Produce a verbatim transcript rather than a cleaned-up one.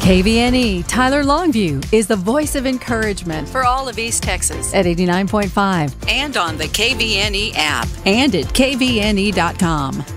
K V N E Tyler Longview is the voice of encouragement for all of East Texas at eighty-nine point five and on the K V N E app and at K V N E dot com.